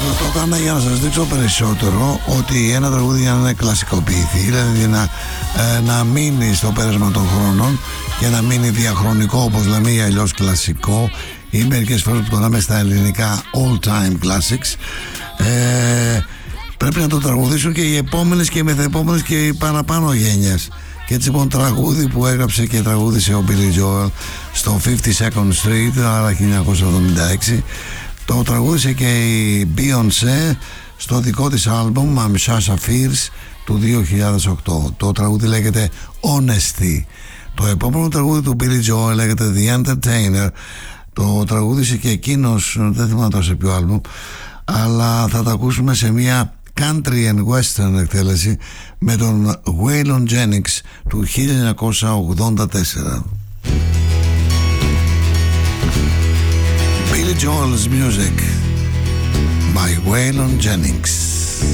Το έκανα για να σας δείξω περισσότερο ότι ένα τραγούδι για να κλασικοποιηθεί, δηλαδή να μείνει στο πέρασμα των χρόνων και να μείνει διαχρονικό, όπως λέμε, ή αλλιώς κλασικό, ή μερικές φορές που το λέμε στα ελληνικά all time classics, πρέπει να το τραγουδήσουν και οι επόμενες και οι μεθεπόμενες και οι παραπάνω γενιές. Και έτσι λοιπόν τραγούδι που έγραψε και τραγούδισε ο Billy Joel στο 52nd Street, άρα 1976, το τραγούδισε και η Beyoncé στο δικό της άλμπουμ I'm Sasha Fierce του 2008. Το τραγούδι λέγεται Honesty. Το επόμενο τραγούδι του Billy Joel λέγεται The Entertainer. Το τραγούδισε και εκείνος, δεν θυμάμαι σε ποιο άλμπουμ, αλλά θα το ακούσουμε σε μια country and western εκτέλεση με τον Waylon Jennings του 1984. Billy Joel's Music by Waylon Jennings.